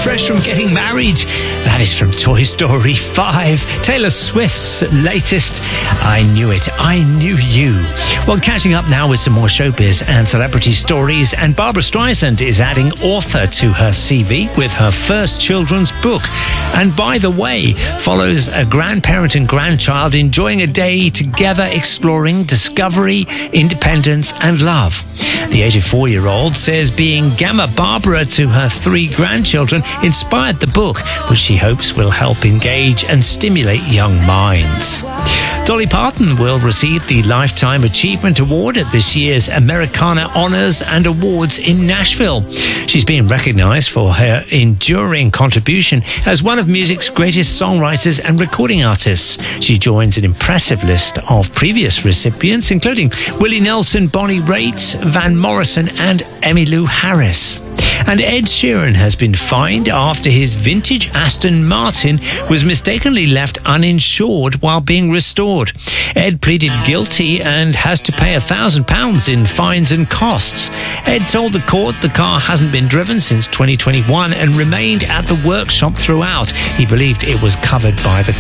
fresh from getting married. That is from Toy Story 5. Taylor Swift's latest, I Knew It, I Knew You. Well, catching up now with some more showbiz and celebrity stories, and Barbra Streisand is adding author to her CV with her first children's book. And by the way, follows a grandparent and grandchild enjoying a day together exploring discovery, independence and love. The 84-year-old says being Gamma Barbara to her 3 grandchildren inspired the book, which she hopes will help engage and stimulate young minds. Dolly Parton will receive the Lifetime Achievement Award at this year's Americana Honors and Awards in Nashville. She's been recognized for her enduring contribution as one of music's greatest songwriters and recording artists. She joins an impressive list of previous recipients, including Willie Nelson, Bonnie Raitt, Van Morrison and Emmylou Harris. And Ed Sheeran has been fined after his vintage Aston Martin was mistakenly left uninsured while being restored. Ed pleaded guilty and has to pay £1,000 in fines and costs. Ed told the court the car hasn't been driven since 2021 and remained at the workshop throughout. He believed it was covered by the